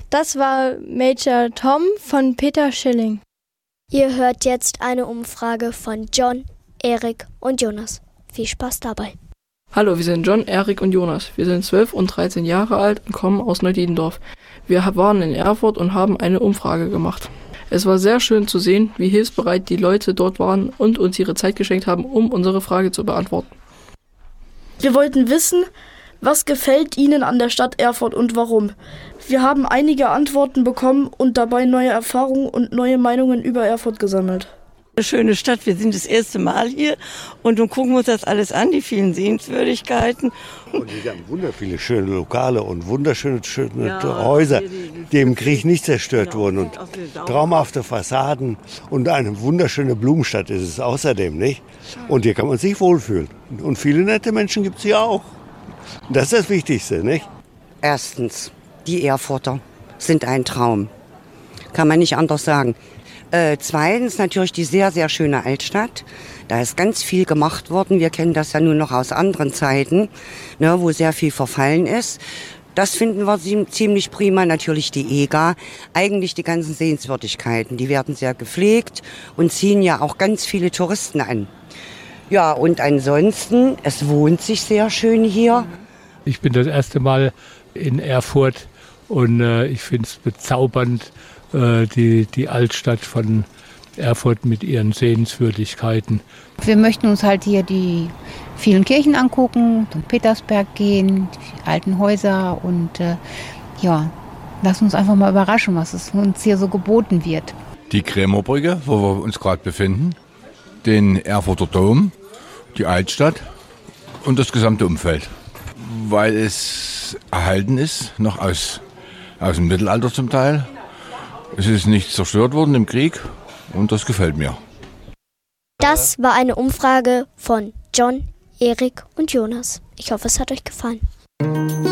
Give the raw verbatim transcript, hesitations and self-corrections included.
Das war Major Tom von Peter Schilling. Ihr hört jetzt eine Umfrage von John, Erik und Jonas. Viel Spaß dabei. Hallo, wir sind John, Erik und Jonas. Wir sind zwölf und dreizehn Jahre alt und kommen aus Neudietendorf. Wir waren in Erfurt und haben eine Umfrage gemacht. Es war sehr schön zu sehen, wie hilfsbereit die Leute dort waren und uns ihre Zeit geschenkt haben, um unsere Frage zu beantworten. Wir wollten wissen, was gefällt Ihnen an der Stadt Erfurt und warum? Wir haben einige Antworten bekommen und dabei neue Erfahrungen und neue Meinungen über Erfurt gesammelt. Eine schöne Stadt, wir sind das erste Mal hier und nun gucken wir uns das alles an, die vielen Sehenswürdigkeiten. Und wir haben wunderviele schöne Lokale und wunderschöne schöne ja, Häuser, die im Krieg nicht zerstört genau, wurden. Und traumhafte Fassaden und eine wunderschöne Blumenstadt ist es außerdem, nicht? Und hier kann man sich wohlfühlen. Und viele nette Menschen gibt es hier auch. Das ist das Wichtigste, nicht? Erstens, die Erfurter sind ein Traum. Kann man nicht anders sagen. Äh, zweitens natürlich die sehr, sehr schöne Altstadt. Da ist ganz viel gemacht worden. Wir kennen das ja nun noch aus anderen Zeiten, ne, wo sehr viel verfallen ist. Das finden wir ziemlich prima. Natürlich die E G A. Eigentlich die ganzen Sehenswürdigkeiten. Die werden sehr gepflegt und ziehen ja auch ganz viele Touristen an. Ja, und ansonsten, es wohnt sich sehr schön hier. Ich bin das erste Mal in Erfurt und äh, ich finde es bezaubernd, äh, die, die Altstadt von Erfurt mit ihren Sehenswürdigkeiten. Wir möchten uns halt hier die vielen Kirchen angucken, zum Petersberg gehen, die alten Häuser und äh, ja, lassen uns einfach mal überraschen, was es uns hier so geboten wird. Die Krämerbrücke, wo wir uns gerade befinden, den Erfurter Dom, die Altstadt und das gesamte Umfeld. Weil es erhalten ist, noch aus, aus dem Mittelalter zum Teil. Es ist nicht zerstört worden im Krieg und das gefällt mir. Das war eine Umfrage von John, Erik und Jonas. Ich hoffe, es hat euch gefallen.